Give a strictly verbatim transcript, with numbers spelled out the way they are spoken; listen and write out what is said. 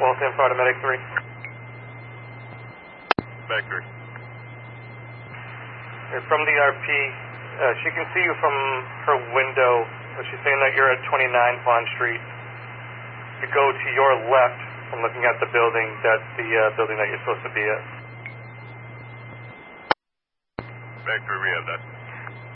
Waltham, Florida Medic three. Medic three. You're from the R P. Uh, she can see you from her window. She's saying that you're at twenty-nine Pond Street. You go to your left from looking at the building. That's the uh, building that you're supposed to be at. Medic three, we have that.